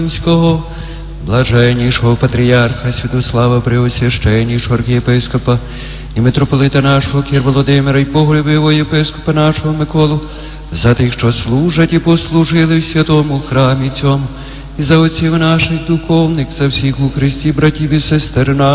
Римського, блаженнішого патріарха Святослава, преосвященнішого архієпископа і митрополита нашого Кір Володимира, і поголюбивого єпископа нашого Миколу, за тих, що служать і послужили в святому храмі цьому, і за отців наших духовних, за всіх у Христі, братів і сестер наших,